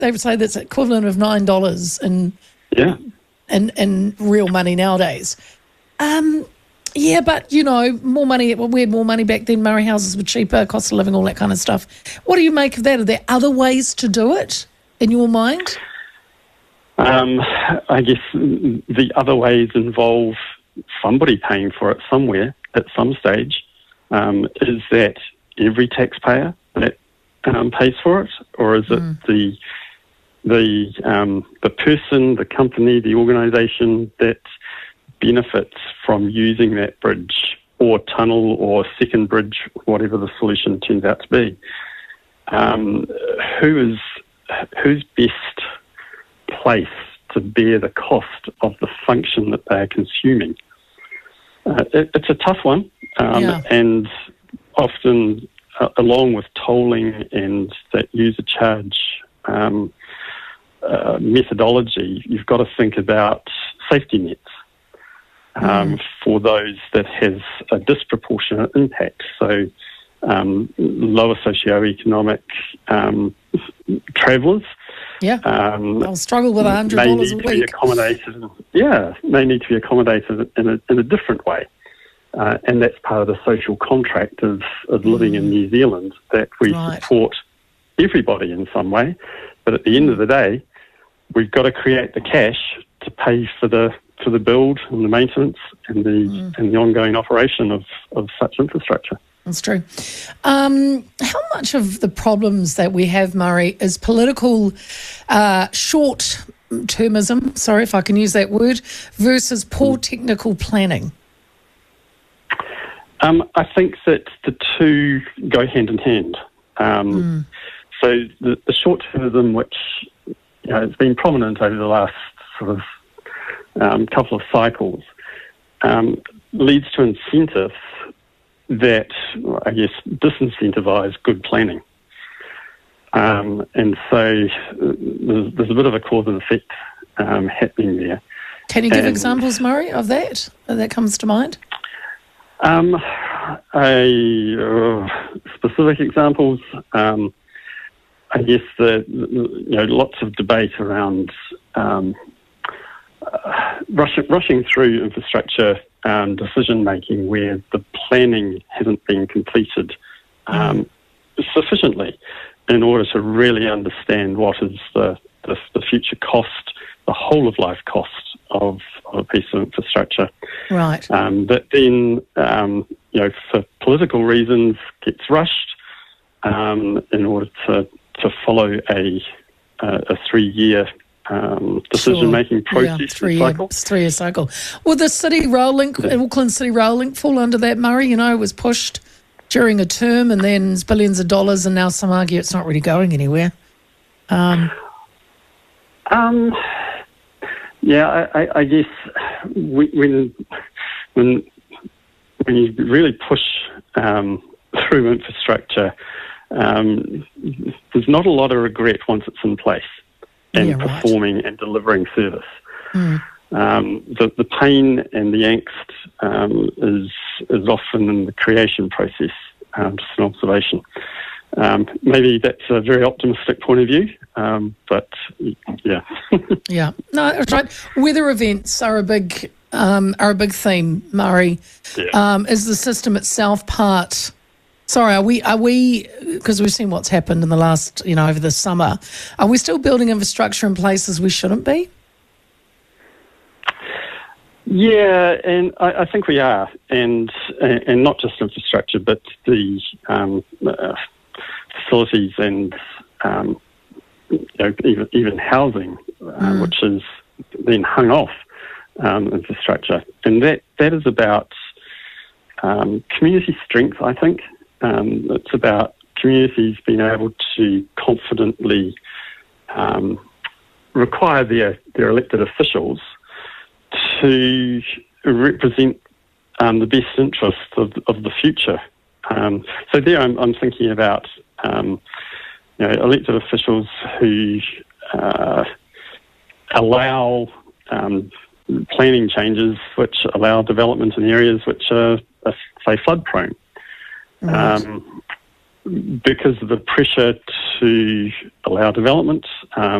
They would say that's equivalent of $9 in real money nowadays. Yeah, but, more money. Well, we had more money back then. Murray houses were cheaper, cost of living, all that kind of stuff. What do you make of that? Are there other ways to do it in your mind? I guess the other ways involve somebody paying for it somewhere at some stage. Is that every taxpayer that pays for it, or is it the person, the company, the organisation that benefits from using that bridge or tunnel or second bridge, whatever the solution turns out to be? Who's best placed to bear the cost of the function that they are consuming? It's a tough one, and often along with tolling and that user charge methodology, you've got to think about safety nets for those that has a disproportionate impact. So lower socioeconomic travellers. They'll struggle with $100 a week. They need to be accommodated in a different way. And that's part of the social contract of living in New Zealand, that we support everybody in some way. But at the end of the day, we've got to create the cash to pay for the build and the maintenance and the ongoing operation of such infrastructure. That's true. How much of the problems that we have, Murray, is political short-termism, sorry if I can use that word, versus poor technical planning? I think that the two go hand in hand. So the short-termism, which has been prominent over the last sort of couple of cycles, leads to incentives that, I guess, disincentivise good planning. And so there's a bit of a cause and effect happening there. Can you give examples, Murray, of that comes to mind? Specific examples, I guess lots of debate around rushing through infrastructure decision-making where the planning hasn't been completed sufficiently in order to really understand what is the future cost, the whole-of-life cost of a piece of infrastructure. Right. That then, for political reasons, gets rushed in order to follow a 3-year decision-making process cycle. 3-year cycle. Will the City Rail Link, Auckland City Rail Link, fall under that, Murray? It was pushed during a term and then it's billions of dollars, and now some argue it's not really going anywhere. I guess when you really push through infrastructure, there's not a lot of regret once it's in place and performing and delivering service. The pain and the angst is often in the creation process, just an observation. Maybe that's a very optimistic point of view, but yeah. Yeah, no, that's right. Weather events are a big theme, Murray. Is the system itself part? Sorry, are we? Because we've seen what's happened in the last, over the summer. Are we still building infrastructure in places we shouldn't be? Yeah, and I think we are, and not just infrastructure, but the facilities and even housing, which is then hung off infrastructure, and that is about community strength. I think it's about communities being able to confidently require their elected officials to represent the best interests of the future. So there I'm thinking about elected officials who allow planning changes which allow development in areas which are say, flood prone. Because of the pressure to allow development.